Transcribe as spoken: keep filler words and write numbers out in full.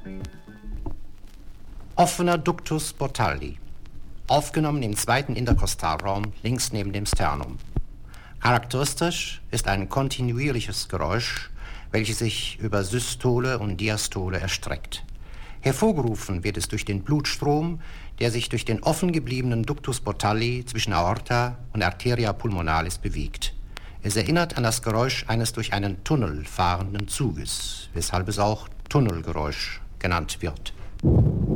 Offener Ductus Botalli, aufgenommen im zweiten Interkostalraum links neben dem Sternum. Charakteristisch ist ein kontinuierliches Geräusch, welches sich über Systole und Diastole erstreckt. Hervorgerufen wird es durch den Blutstrom, der sich durch den offen gebliebenen Ductus Botalli zwischen Aorta und Arteria pulmonalis bewegt. Es erinnert an das Geräusch eines durch einen Tunnel fahrenden Zuges, weshalb es auch Tunnelgeräusch genannt wird.